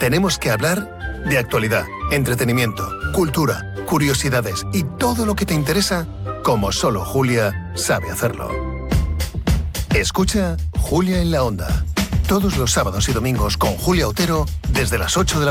Tenemos que hablar de actualidad, entretenimiento, cultura, curiosidades y todo lo que te interesa, como solo Julia sabe hacerlo. Escucha Julia en la Onda, todos los sábados y domingos con Julia Otero desde las 8 de la